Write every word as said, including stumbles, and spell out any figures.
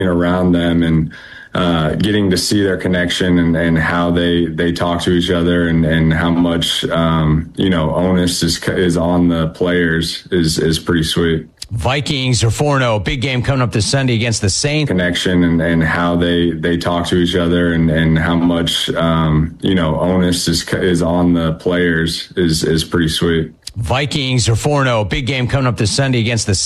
around them and uh, getting to see their connection and, and how they, they talk to each other and, and how much, um, you know, onus is, is on the players is, is pretty sweet. Vikings are four and oh. Big game coming up this Sunday against the Saints. Connection and, and how they, they talk to each other and, and how much, um, you know, onus is, is on the players is, is pretty sweet. Vikings are four and oh. Big game coming up this Sunday against the